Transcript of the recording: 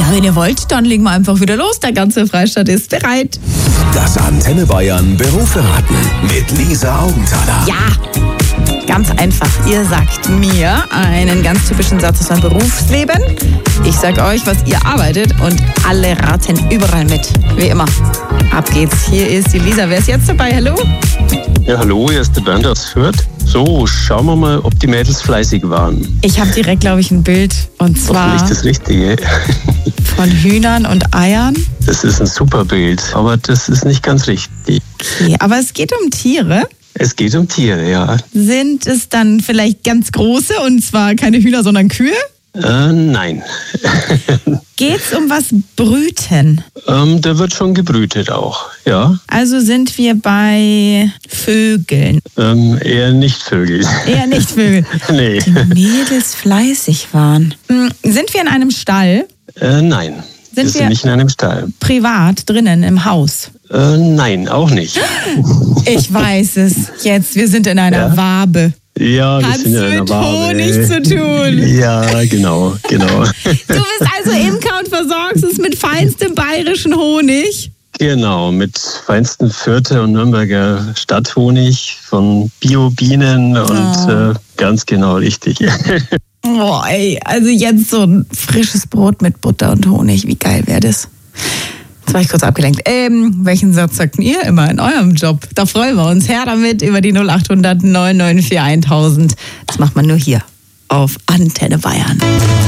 wenn ihr wollt, dann legen wir einfach wieder los. Der ganze Freistaat ist bereit. Das Antenne Bayern Berufsberaten mit Lisa Augenthaler. Ja, ganz einfach. Ihr sagt mir einen ganz typischen Satz aus eurem Berufsleben. Ich sag euch, was ihr arbeitet und alle raten überall mit. Wie immer. Ab geht's. Hier ist die Lisa. Wer ist jetzt dabei? Hallo? Ja, hallo, hier ist der Bernd aus Fürth. So, schauen wir mal, ob die Mädels fleißig waren. Ich habe direkt, glaube ich, ein Bild. Und zwar Nicht das Richtige. von Hühnern und Eiern. Das ist ein super Bild, aber das ist nicht ganz richtig. Okay, aber es geht um Tiere. Es geht um Tiere, ja. Sind es dann vielleicht ganz große, und zwar keine Hühner, sondern Kühe? Nein. Geht's um was Brüten? Da wird schon gebrütet auch, ja. Also sind wir bei Vögeln. Eher nicht Vögel. Eher nicht Vögel. Nee. Die Mädels fleißig waren. Sind wir in einem Stall? Nein. Wir sind nicht in einem Stall. Privat drinnen im Haus? Nein, auch nicht. Ich weiß es. Jetzt, wir sind in einer Wabe. Ja, wir Hat's sind in einer mit Wabe. Honig zu tun. Ja, genau. Du bist also Imker und versorgst es mit feinstem bayerischen Honig. Genau, mit feinsten Fürther und Nürnberger Stadthonig von Bio-Bienen und ganz genau richtig. Oh, ey, also jetzt so ein frisches Brot mit Butter und Honig, wie geil wäre das? Jetzt war ich kurz abgelenkt. Welchen Satz sagt ihr immer in eurem Job? Da freuen wir uns. Her damit über die 0800 994 1000. Das macht man nur hier auf Antenne Bayern.